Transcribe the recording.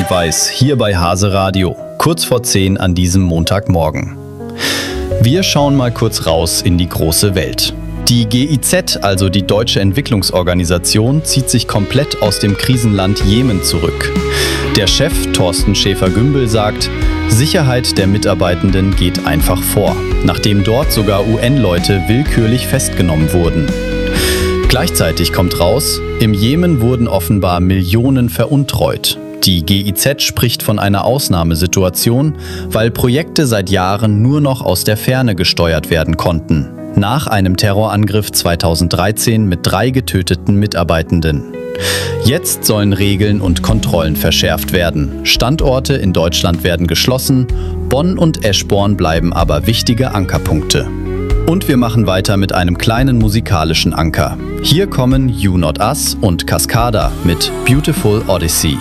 und Weiß hier bei Hase Radio, kurz vor 10 an diesem Montagmorgen. Wir schauen mal kurz raus in die große Welt. Die GIZ, also die Deutsche Entwicklungsorganisation, zieht sich komplett aus dem Krisenland Jemen zurück. Der Chef Thorsten Schäfer-Gümbel sagt, Sicherheit der Mitarbeitenden geht einfach vor, nachdem dort sogar UN-Leute willkürlich festgenommen wurden. Gleichzeitig kommt raus, im Jemen wurden offenbar Millionen veruntreut. Die GIZ spricht von einer Ausnahmesituation, weil Projekte seit Jahren nur noch aus der Ferne gesteuert werden konnten. Nach einem Terrorangriff 2013 mit 3 getöteten Mitarbeitenden. Jetzt sollen Regeln und Kontrollen verschärft werden. Standorte in Deutschland werden geschlossen, Bonn und Eschborn bleiben aber wichtige Ankerpunkte. Und wir machen weiter mit einem kleinen musikalischen Anker. Hier kommen You Not Us und Cascada mit Beautiful Odyssey.